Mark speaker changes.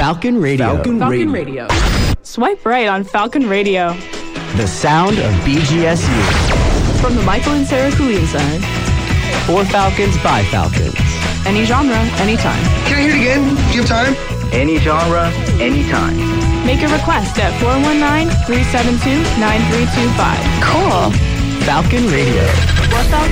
Speaker 1: Falcon Radio.
Speaker 2: Falcon Radio.
Speaker 3: Swipe right on Falcon Radio.
Speaker 1: The sound of BGSU.
Speaker 3: From the Michael and Sarah Kulin Center.
Speaker 1: For Falcons, by Falcons.
Speaker 3: Any genre, anytime.
Speaker 4: Can I hear it again? Do you have time?
Speaker 5: Any genre, anytime.
Speaker 3: Make a request at 419-372-9325.
Speaker 1: Cool. Falcon Radio.
Speaker 3: What Falcon?